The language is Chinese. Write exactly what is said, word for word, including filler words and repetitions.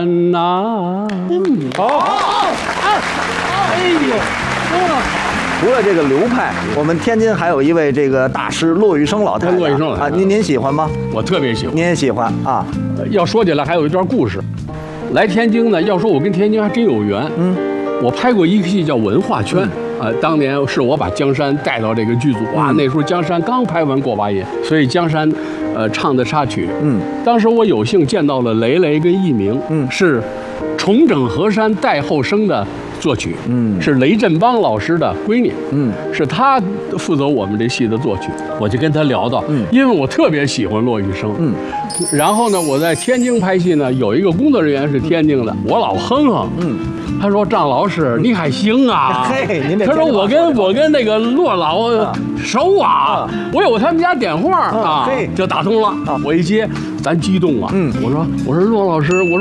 山呐。嗯，好，哎呦， 除了这个流派，我们天津还有一位这个大师骆玉生老太太。 骆玉生老太太啊，您您喜欢吗？ 我特别喜欢。 您也喜欢啊？ 要说起来，还有一段故事。来天津呢，要说我跟天津还真有缘。嗯，我拍过一个戏叫《文化圈》。呃，当年是我把江山带到这个剧组，哇，那时候江山刚拍完《过把瘾》，所以江山，呃，唱的插曲，嗯，当时我有幸见到了雷雷跟佚名，嗯，是重整河山戴后生的作曲，嗯，是雷振邦老师的闺女，嗯，是他负责我们这戏的作曲，我就跟他聊到，嗯，因为我特别喜欢骆玉生，嗯，然后呢，我在天津拍戏呢，有一个工作人员是天津的，我老哼哼，嗯。他说：“张老师，你还行啊？” 嘿，您这他说：“我跟我跟那个骆老熟啊，我有他们家电话啊，就打通了。我一接，咱激动啊。嗯，我说我说骆老师，我说